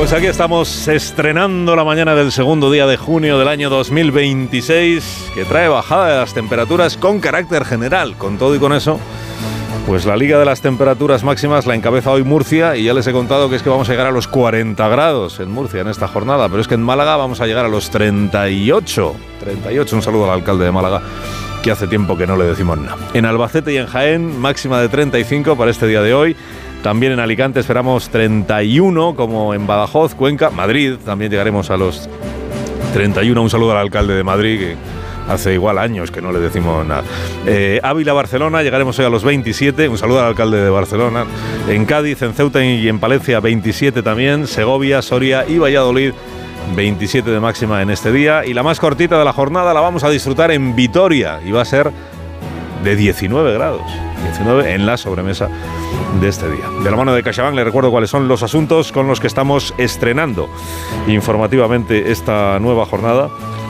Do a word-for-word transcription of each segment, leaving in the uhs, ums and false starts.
Pues aquí estamos estrenando la mañana del segundo día de junio del año dos mil veintiséis, que trae bajada de las temperaturas con carácter general. Con todo y con eso, pues la liga de las temperaturas máximas la encabeza hoy Murcia, y ya les he contado que es que vamos a llegar a los cuarenta grados en Murcia en esta jornada, pero es que en Málaga vamos a llegar a los treinta y ocho. treinta y ocho, un saludo al alcalde de Málaga, que hace tiempo que no le decimos nada. En Albacete y en Jaén, máxima de treinta y cinco para este día de hoy. También en Alicante esperamos treinta y uno, como en Badajoz, Cuenca, Madrid, también llegaremos a los treinta y uno. Un saludo al alcalde de Madrid, que hace igual años que no le decimos nada. Eh, Ávila, Barcelona, llegaremos hoy a los veintisiete. Un saludo al alcalde de Barcelona. En Cádiz, en Ceuta y en Palencia, veintisiete también. Segovia, Soria y Valladolid, veintisiete de máxima en este día. Y la más cortita de la jornada la vamos a disfrutar en Vitoria, y va a ser de diecinueve grados. diecinueve en la sobremesa de este día. De la mano de CaixaBank les recuerdo cuáles son los asuntos con los que estamos estrenando informativamente esta nueva jornada,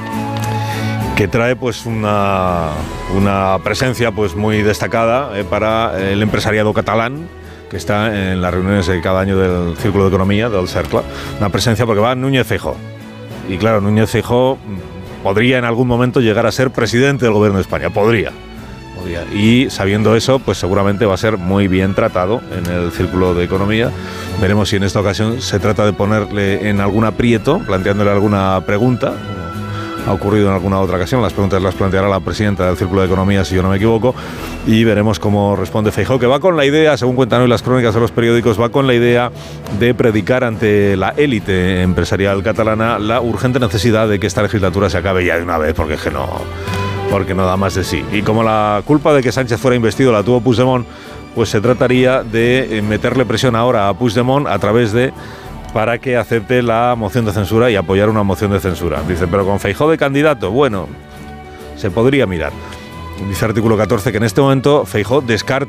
que trae pues una, una presencia pues muy destacada eh, para el empresariado catalán, que está en las reuniones de cada año del Círculo de Economía, del CERCLA. Una presencia porque va Núñez Feijóo. Y claro, Núñez Feijóo podría en algún momento llegar a ser presidente del Gobierno de España. Podría. Y sabiendo eso, pues seguramente va a ser muy bien tratado en el Círculo de Economía. Veremos si en esta ocasión se trata de ponerle en algún aprieto, planteándole alguna pregunta, como ha ocurrido en alguna otra ocasión. Las preguntas las planteará la presidenta del Círculo de Economía, si yo no me equivoco, y veremos cómo responde Feijóo, que va con la idea, según cuentan hoy las crónicas de los periódicos, va con la idea de predicar ante la élite empresarial catalana la urgente necesidad de que esta legislatura se acabe ya de una vez, porque es que no... porque no da más de sí. Y como la culpa de que Sánchez fuera investido la tuvo Puigdemont, pues se trataría de meterle presión ahora a Puigdemont a través de, para que acepte la moción de censura y apoyar una moción de censura. Dice, pero con Feijóo de candidato, bueno, se podría mirar. Dice artículo catorce que en este momento Feijóo descarta